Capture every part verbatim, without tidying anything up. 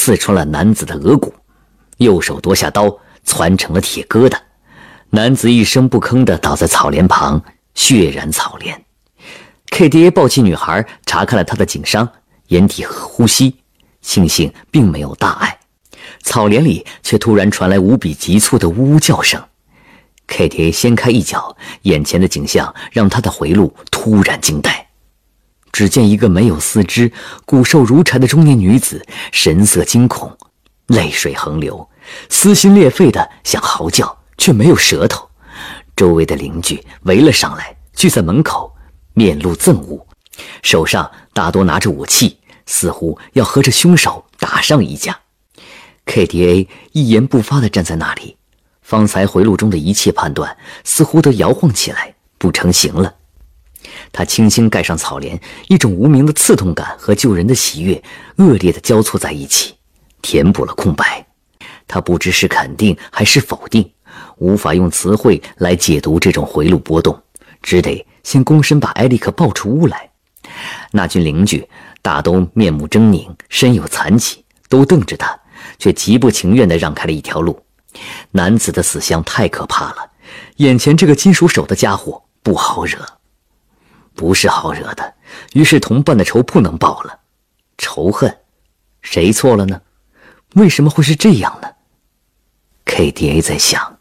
刺穿了男子的额骨，右手夺下刀，攥成了铁疙瘩。男子一声不吭地倒在草帘旁，血染草帘。K D A 抱起女孩，查看了她的颈伤、眼底和呼吸，庆幸并没有大碍。草帘里却突然传来无比急促的呜呜叫声。K D A 掀开一角，眼前的景象让他的回路突然惊呆。只见一个没有四肢、骨瘦如柴的中年女子，神色惊恐，泪水横流，撕心裂肺的想嚎叫，却没有舌头。周围的邻居围了上来，聚在门口，面露憎恶，手上大多拿着武器，似乎要和这凶手打上一架。K D A 一言不发地站在那里，方才回路中的一切判断似乎都摇晃起来，不成形了。他轻轻盖上草帘，一种无名的刺痛感和救人的喜悦恶劣地交错在一起，填补了空白。他不知是肯定还是否定，无法用词汇来解读这种回路波动，只得先躬身把埃里克抱出屋来。那群邻居大都面目狰狞，身有残疾，都瞪着他，却极不情愿地让开了一条路。男子的死相太可怕了，眼前这个金属手的家伙不好惹，不是好惹的，于是同伴的仇不能报了。仇恨，谁错了呢？为什么会是这样呢？ K D A 在想。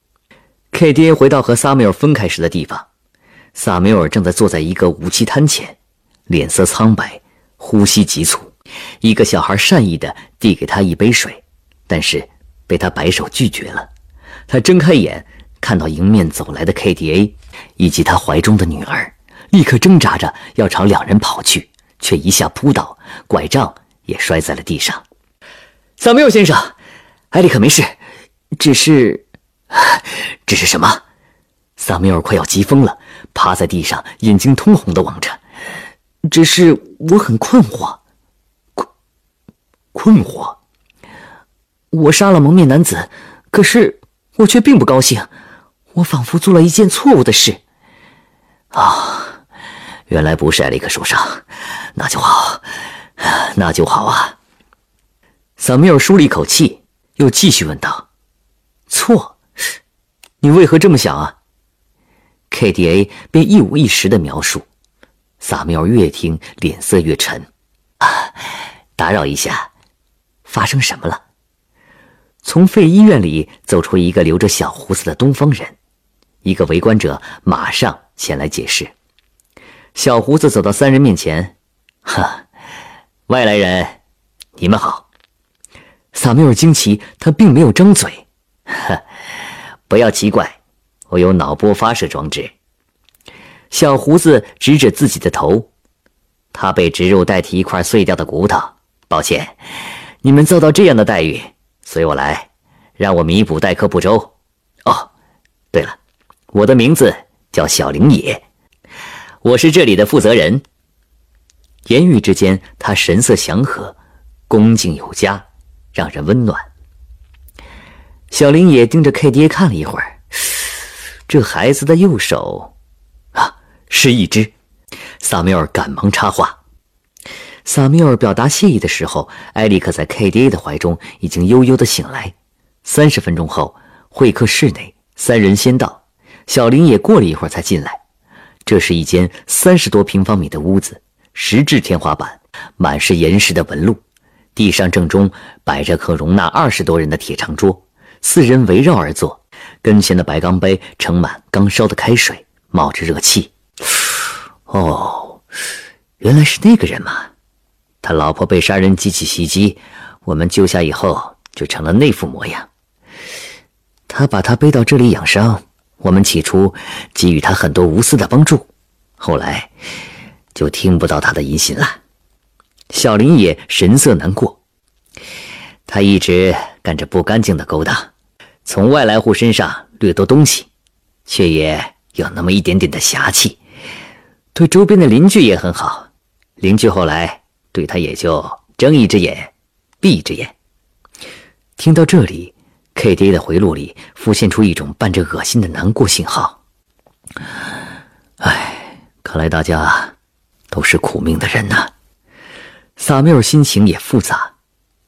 K D A 回到和萨缪尔分开时的地方，萨缪尔正在坐在一个武器摊前，脸色苍白，呼吸急促。一个小孩善意地递给他一杯水，但是被他摆手拒绝了。他睁开眼，看到迎面走来的 K D A 以及他怀中的女儿，立刻挣扎着要朝两人跑去，却一下扑倒，拐杖也摔在了地上。萨缪尔先生，埃里克没事，只是这是什么？萨缪尔快要急疯了，趴在地上，眼睛通红地望着。只是我很困惑。困困惑？我杀了蒙面男子，可是我却并不高兴，我仿佛做了一件错误的事。啊，原来不是埃里克受伤，那就好，那就好啊。萨缪尔舒了一口气，又继续问道：错？你为何这么想啊？ K D A 便一五一十的描述。萨缪尔越听脸色越沉。啊，打扰一下，发生什么了？从废医院里走出一个留着小胡子的东方人，一个围观者马上前来解释。小胡子走到三人面前，哈，外来人，你们好。萨缪尔惊奇，他并没有张嘴。哈，不要奇怪，我有脑波发射装置。小胡子指着自己的头，他被植入代替一块碎掉的骨头。抱歉，你们遭到这样的待遇，所以我来，让我弥补待客不周。哦，对了，我的名字叫小林野，我是这里的负责人。言语之间，他神色祥和，恭敬有加，让人温暖。小林野盯着 K D A 看了一会儿，这孩子的右手啊，是一只。萨缪尔赶忙插话。萨缪尔表达谢意的时候，埃里克在 K D A 的怀中已经悠悠地醒来。三十分钟后，会客室内三人先到，小林也过了一会儿才进来。这是一间三十多平方米的屋子，石质天花板，满是岩石的纹路，地上正中摆着可容纳二十多人的铁长桌，四人围绕而坐，跟前的白钢杯盛满刚烧的开水，冒着热气。哦，原来是那个人嘛！他老婆被杀人机器袭击，我们救下以后就成了那副模样。他把他背到这里养伤，我们起初给予他很多无私的帮助，后来就听不到他的音信了。小林也神色难过，他一直干着不干净的勾当，从外来户身上掠夺东西，却也有那么一点点的侠气，对周边的邻居也很好，邻居后来对他也就睁一只眼闭一只眼。听到这里， K D A 的回路里浮现出一种伴着恶心的难过信号。唉，看来大家都是苦命的人呐。萨缪尔心情也复杂，